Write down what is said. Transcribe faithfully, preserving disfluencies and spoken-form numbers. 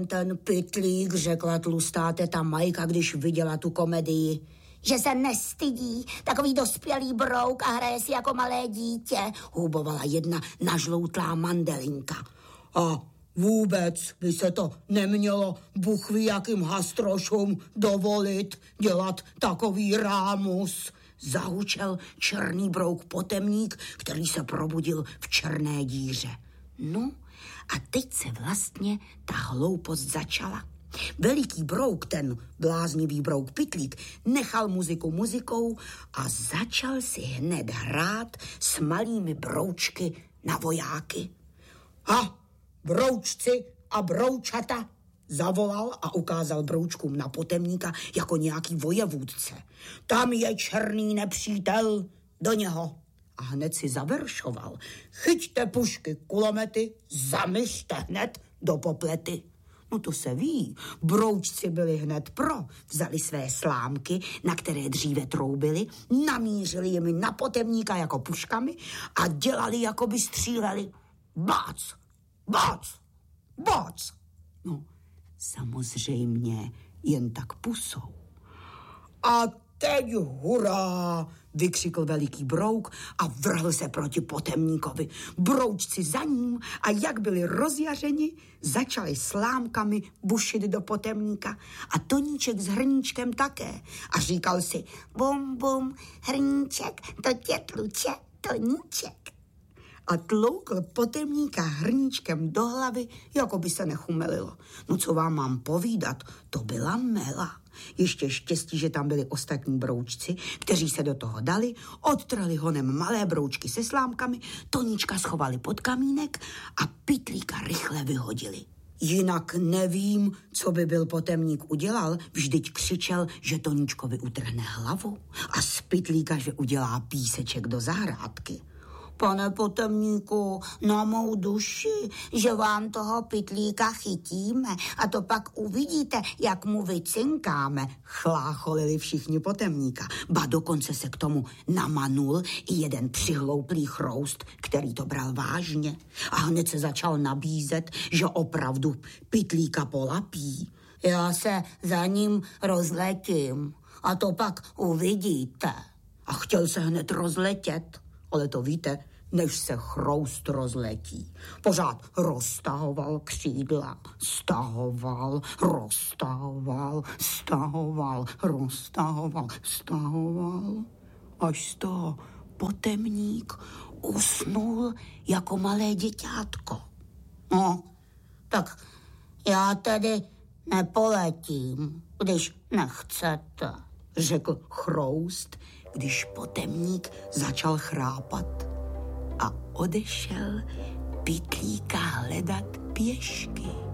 Ten pytlík, řekla tlustá teta Majka, když viděla tu komedii. Že se nestydí, takový dospělý brouk a hraje si jako malé dítě, hubovala jedna nažloutlá mandelinka. A vůbec by se to nemělo Bůh ví jakým hastrošům dovolit dělat takový rámus, zahučel černý brouk Potemník, který se probudil v černé díře. No a teď se vlastně ta hloupost začala. Veliký brouk, ten bláznivý brouk Pytlík, nechal muziku muzikou a začal si hned hrát s malými broučky na vojáky. Ha, broučci a broučata, zavolal a ukázal broučkům na Potemníka jako nějaký vojevůdce. Tam je černý nepřítel, do něho. A hned si zaveršoval. Chyťte pušky, kulomety, zamyřte hned do poplety. No to se ví, broučci byli hned pro, vzali své slámky, na které dříve troubili, namířili jimi na Potemníka jako puškami a dělali, jako by stříleli. Bác, bác, bác. No, samozřejmě jen tak pusou. A teď hurá, vykřikl veliký brouk a vrhl se proti Potemníkovi. Broučci za ním a jak byli rozjařeni, začali slámkami bušit do Potemníka a Toníček s hrníčkem také. A říkal si, bum, bum, hrníček, to tě tluče, Toníček. A tloukl Potemníka hrníčkem do hlavy, jako by se nechumelilo. No co vám mám povídat, to byla mela. Ještě štěstí, že tam byli ostatní broučci, kteří se do toho dali, odtrhli honem malé broučky se slámkami, Toníčka schovali pod kamínek a Pytlíka rychle vyhodili. Jinak nevím, co by byl Potemník udělal, vždyť křičel, že Toníčkovi utrhne hlavu a z Pytlíka, že udělá píseček do zahrádky. Pane Potemníku, na mou duši, že vám toho Pytlíka chytíme a to pak uvidíte, jak mu vycinkáme, chlácholili všichni Potemníka. Ba dokonce se k tomu namanul i jeden přihlouplý chroust, který to bral vážně a hned se začal nabízet, že opravdu Pytlíka polapí. Já se za ním rozletím a to pak uvidíte. A chtěl se hned rozletět, ale to víte, než se chroust rozletí. Pořád roztahoval křídla, stahoval, roztahoval, stahoval, roztahoval, stahoval, až z toho Potemník usnul jako malé děťátko. No, tak já tedy nepoletím, když nechcete, řekl chroust, když Potemník začal chrápat a odešel Pytlíka hledat pěšky.